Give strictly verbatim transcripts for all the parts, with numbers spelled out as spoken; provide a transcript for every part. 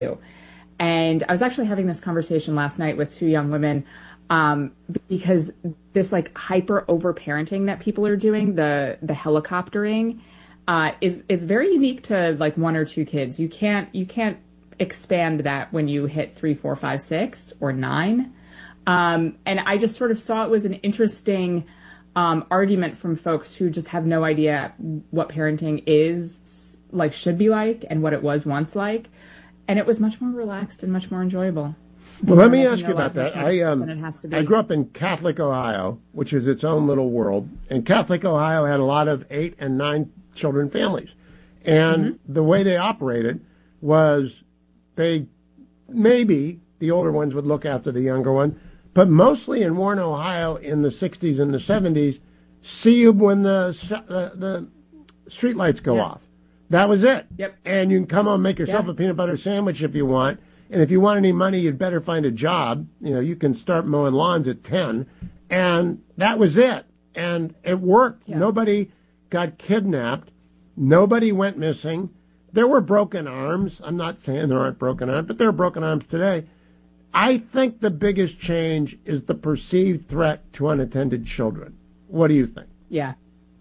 And I was actually having this conversation last night with two young women, um, because this like hyper over parenting that people are doing, the the helicoptering, uh, is is very unique to like one or two kids. You can't you can't expand that when you hit three, four, five, six, or nine. Um, and I just sort of saw it was an interesting um, argument from folks who just have no idea what parenting is like, should be like, and what it was once like. And it was much more relaxed and much more enjoyable. Well, let me ask you about that. I um, I grew up in Catholic Ohio, which is its own little world. And Catholic Ohio had a lot of eight and nine children families. And mm-hmm. the way they operated was they, maybe the older ones would look after the younger one, but mostly in Warren, Ohio in the sixties and the seventies, see you when the, the, the street lights go yeah. off. That was it. Yep. And you can come home and make yourself yep. a peanut butter sandwich if you want. And if you want any money, you'd better find a job. You know, you can start mowing lawns at ten. And that was it. And it worked. Yeah. Nobody got kidnapped. Nobody went missing. There were broken arms. I'm not saying there aren't broken arms, but there are broken arms today. I think the biggest change is the perceived threat to unattended children. What do you think? Yeah.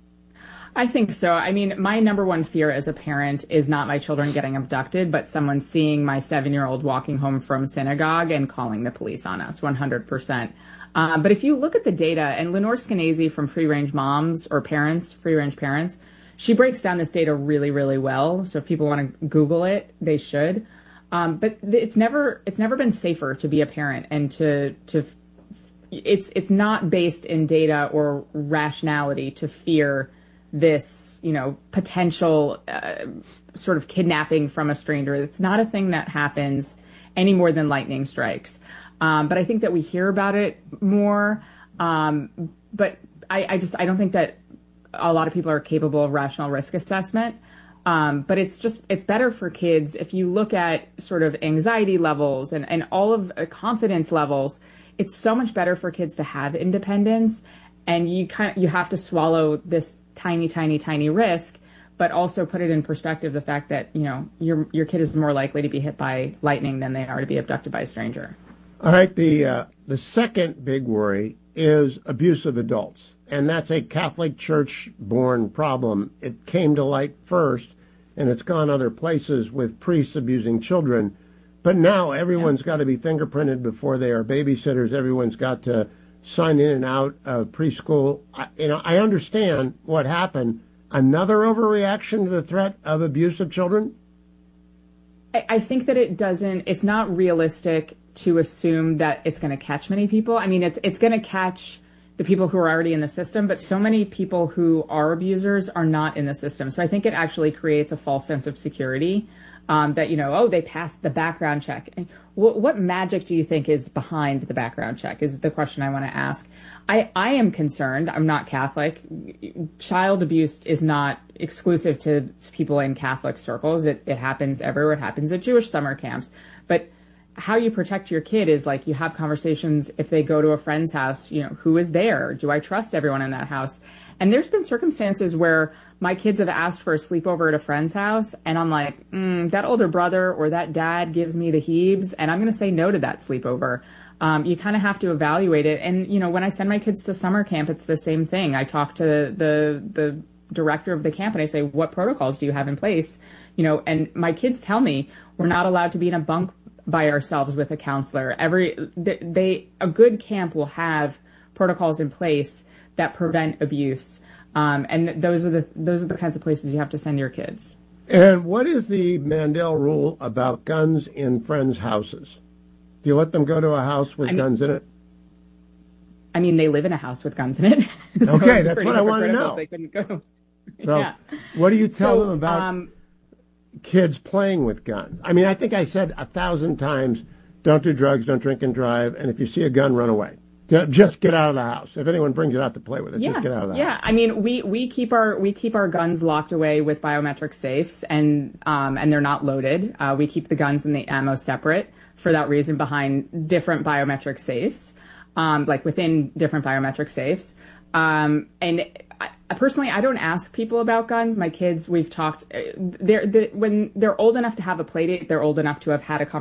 I think so. I mean, my number one fear as a parent is not my children getting abducted, but someone seeing my seven-year-old walking home from synagogue and calling the police on us, one hundred percent. Uh, but if you look at the data, and Lenore Skenazy from Free Range Moms, or Parents, Free Range Parents, she breaks down this data really, really well. So if people want to Google it, they should. Um, but it's never it's never been safer to be a parent, and to to it's it's not based in data or rationality to fear this, you know, potential uh, sort of kidnapping from a stranger. It's not a thing that happens any more than lightning strikes. Um, but I think that we hear about it more. Um, but I, I just I don't think that a lot of people are capable of rational risk assessment. Um, but it's just it's better for kids if you look at sort of anxiety levels and, and all of uh, confidence levels. It's so much better for kids to have independence. And you kind of, you have to swallow this tiny, tiny, tiny risk, but also put it in perspective, the fact that, you know, your your kid is more likely to be hit by lightning than they are to be abducted by a stranger. All right. The uh, the second big worry is abusive adults. And that's a Catholic Church-born problem. It came to light first, and it's gone other places with priests abusing children. But now everyone's yeah. got to be fingerprinted before they are babysitters. Everyone's got to sign in and out of preschool. I, you know, I understand what happened. Another overreaction to the threat of abuse of children? I, I think that it doesn't, it's not realistic to assume that it's going to catch many people. I mean, it's it's going to catch the people who are already in the system, but so many people who are abusers are not in the system. So I think it actually creates a false sense of security. Um, that, you know, oh, they passed the background check. What, what magic do you think is behind the background check is the question I want to ask. I, I am concerned. I'm not Catholic. Child abuse is not exclusive to people in Catholic circles. It, it happens everywhere. It happens at Jewish summer camps. But how you protect your kid is like you have conversations if they go to a friend's house, you know, who is there? Do I trust everyone in that house? And there's been circumstances where my kids have asked for a sleepover at a friend's house, and I'm like, mm, that older brother or that dad gives me the heaves, and I'm going to say no to that sleepover. Um, you kind of have to evaluate it. And, you know, when I send my kids to summer camp, it's the same thing. I talk to the the director of the camp, and I say, what protocols do you have in place? You know, and my kids tell me we're not allowed to be in a bunk by ourselves with a counselor. Every they a good camp will have protocols in place that prevent abuse. Um, and those are the those are the kinds of places you have to send your kids. And what is the Mandel rule about guns in friends' houses? Do you let them go to a house with I mean, guns in it? I mean, they live in a house with guns in it. So okay, that's what I want to know. They couldn't go. So, yeah. What do you tell so, them about um, kids playing with guns? I mean, I think I said a thousand times, don't do drugs, don't drink and drive, and if you see a gun, run away. Just get out of the house. If anyone brings it out to play with it, yeah, just get out of the yeah. house. Yeah, I mean, we, we keep our we keep our guns locked away with biometric safes, and um, and they're not loaded. Uh, we keep the guns and the ammo separate for that reason, behind different biometric safes. um, like within different biometric safes. Um, and I, personally, I don't ask people about guns. My kids, we've talked. They're, they're when they're old enough to have a play date, they're old enough to have had a conversation